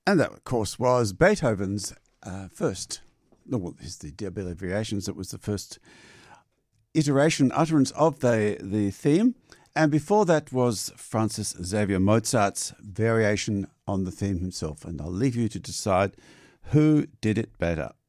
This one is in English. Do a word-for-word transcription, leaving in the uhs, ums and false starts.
And that, of course, was Beethoven's uh, first, no, well, it's the Diabelli Variations. It was the first iteration, utterance of the, the theme. And before that was Francis Xavier Mozart's variation on the theme himself. And I'll leave you to decide who did it better.